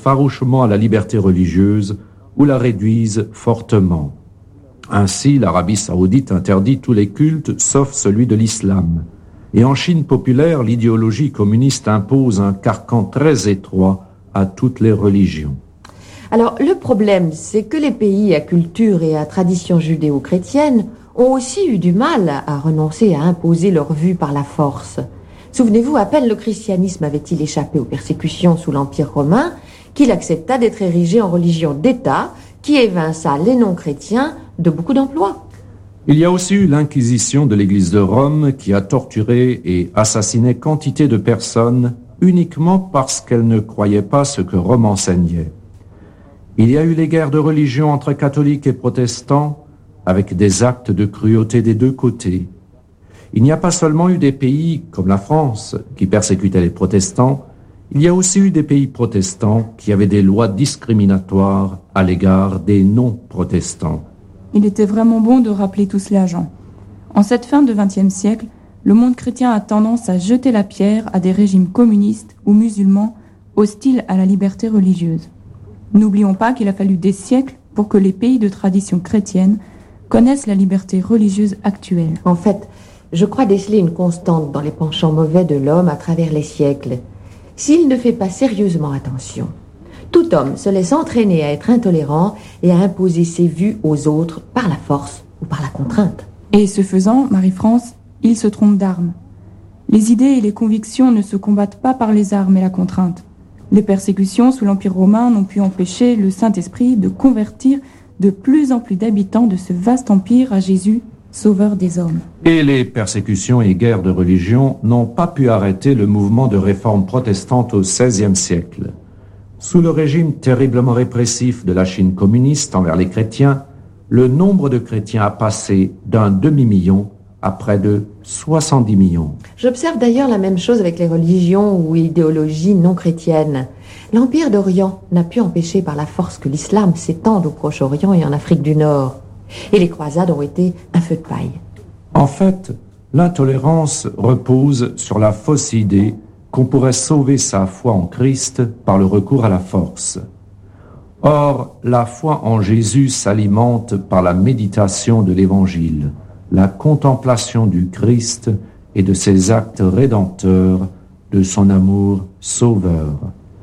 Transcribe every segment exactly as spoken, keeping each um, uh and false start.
farouchement à la liberté religieuse ou la réduisent fortement. Ainsi, l'Arabie saoudite interdit tous les cultes sauf celui de l'islam. Et en Chine populaire, l'idéologie communiste impose un carcan très étroit à toutes les religions. Alors, le problème, c'est que les pays à culture et à tradition judéo-chrétienne ont aussi eu du mal à renoncer à imposer leur vue par la force. Souvenez-vous, à peine le christianisme avait-il échappé aux persécutions sous l'Empire romain, qu'il accepta d'être érigé en religion d'État, qui évinça les non-chrétiens de beaucoup d'emplois. Il y a aussi eu l'Inquisition de l'Église de Rome qui a torturé et assassiné quantité de personnes uniquement parce qu'elles ne croyaient pas ce que Rome enseignait. Il y a eu les guerres de religion entre catholiques et protestants avec des actes de cruauté des deux côtés. Il n'y a pas seulement eu des pays comme la France qui persécutaient les protestants, il y a aussi eu des pays protestants qui avaient des lois discriminatoires à l'égard des non-protestants. Il était vraiment bon de rappeler tout cela, Jean. En cette fin de vingtième siècle, le monde chrétien a tendance à jeter la pierre à des régimes communistes ou musulmans hostiles à la liberté religieuse. N'oublions pas qu'il a fallu des siècles pour que les pays de tradition chrétienne connaissent la liberté religieuse actuelle. En fait, je crois déceler une constante dans les penchants mauvais de l'homme à travers les siècles. S'il ne fait pas sérieusement attention, tout homme se laisse entraîner à être intolérant et à imposer ses vues aux autres par la force ou par la contrainte. Et ce faisant, Marie-France, il se trompe d'armes. Les idées et les convictions ne se combattent pas par les armes et la contrainte. Les persécutions sous l'Empire romain n'ont pu empêcher le Saint-Esprit de convertir de plus en plus d'habitants de ce vaste empire à Jésus, sauveur des hommes. Et les persécutions et guerres de religion n'ont pas pu arrêter le mouvement de réforme protestante au seizième siècle. Sous le régime terriblement répressif de la Chine communiste envers les chrétiens, le nombre de chrétiens a passé d'un demi-million à près de soixante-dix millions. J'observe d'ailleurs la même chose avec les religions ou idéologies non chrétiennes. L'Empire d'Orient n'a pu empêcher par la force que l'islam s'étende au Proche-Orient et en Afrique du Nord. Et les croisades ont été un feu de paille. En fait, l'intolérance repose sur la fausse idée qu'on pourrait sauver sa foi en Christ par le recours à la force. Or, la foi en Jésus s'alimente par la méditation de l'Évangile, la contemplation du Christ et de ses actes rédempteurs, de son amour sauveur.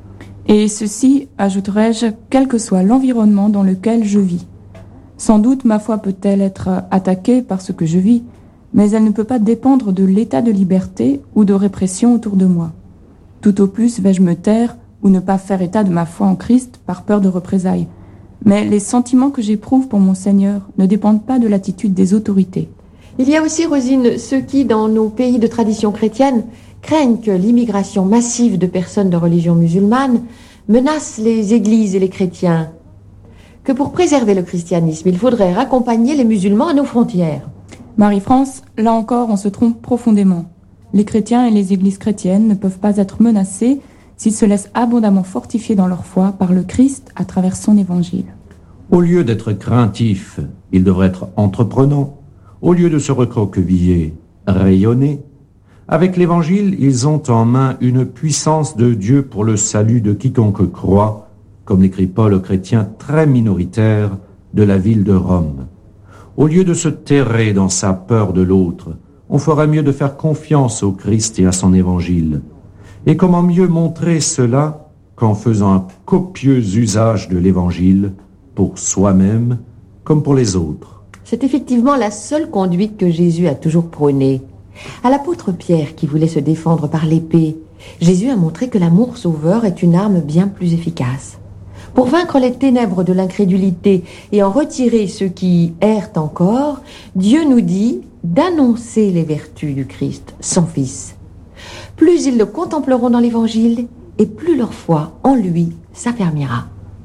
Et ceci, ajouterai-je, quel que soit l'environnement dans lequel je vis. Sans doute ma foi peut-elle être attaquée par ce que je vis, mais elle ne peut pas dépendre de l'état de liberté ou de répression autour de moi. Tout au plus vais-je me taire ou ne pas faire état de ma foi en Christ par peur de représailles. Mais les sentiments que j'éprouve pour mon Seigneur ne dépendent pas de l'attitude des autorités. Il y a aussi, Rosine, ceux qui, dans nos pays de tradition chrétienne, craignent que l'immigration massive de personnes de religion musulmane menace les églises et les chrétiens. Que pour préserver le christianisme, il faudrait raccompagner les musulmans à nos frontières. Marie-France, là encore, on se trompe profondément. Les chrétiens et les églises chrétiennes ne peuvent pas être menacés s'ils se laissent abondamment fortifier dans leur foi par le Christ à travers son évangile. Au lieu d'être craintifs, ils devraient être entreprenants. Au lieu de se recroqueviller, rayonner. Avec l'évangile, ils ont en main une puissance de Dieu pour le salut de quiconque croit, comme l'écrit Paul aux chrétiens très minoritaires de la ville de Rome. Au lieu de se terrer dans sa peur de l'autre, on ferait mieux de faire confiance au Christ et à son évangile. Et comment mieux montrer cela qu'en faisant un copieux usage de l'évangile pour soi-même comme pour les autres. C'est effectivement la seule conduite que Jésus a toujours prônée. À l'apôtre Pierre, qui voulait se défendre par l'épée, Jésus a montré que l'amour sauveur est une arme bien plus efficace. Pour vaincre les ténèbres de l'incrédulité et en retirer ceux qui errent encore, Dieu nous dit d'annoncer les vertus du Christ, son Fils. Plus ils le contempleront dans l'Évangile, et plus leur foi en lui s'affermira.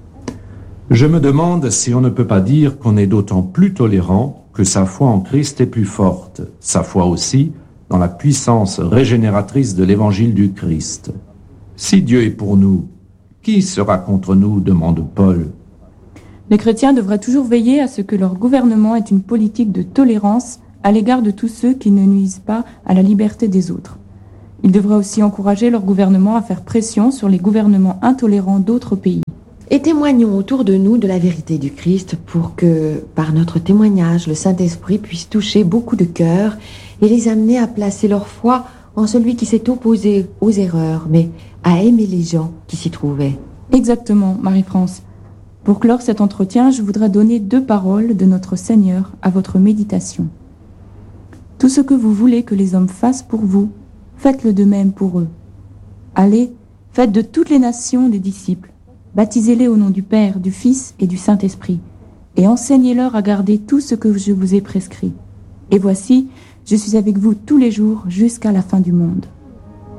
Je me demande si on ne peut pas dire qu'on est d'autant plus tolérant que sa foi en Christ est plus forte, sa foi aussi dans la puissance régénératrice de l'évangile du Christ. Si Dieu est pour nous, qui sera contre nous, demande Paul. Les chrétiens devraient toujours veiller à ce que leur gouvernement ait une politique de tolérance à l'égard de tous ceux qui ne nuisent pas à la liberté des autres. Ils devraient aussi encourager leur gouvernement à faire pression sur les gouvernements intolérants d'autres pays. Et témoignons autour de nous de la vérité du Christ pour que, par notre témoignage, le Saint-Esprit puisse toucher beaucoup de cœurs et les amener à placer leur foi en celui qui s'est opposé aux erreurs, mais à aimer les gens qui s'y trouvaient. Exactement, Marie-France. Pour clore cet entretien, je voudrais donner deux paroles de notre Seigneur à votre méditation. Tout ce que vous voulez que les hommes fassent pour vous, faites-le de même pour eux. Allez, faites de toutes les nations des disciples. Baptisez-les au nom du Père, du Fils et du Saint-Esprit, et enseignez-leur à garder tout ce que je vous ai prescrit. Et voici, je suis avec vous tous les jours jusqu'à la fin du monde.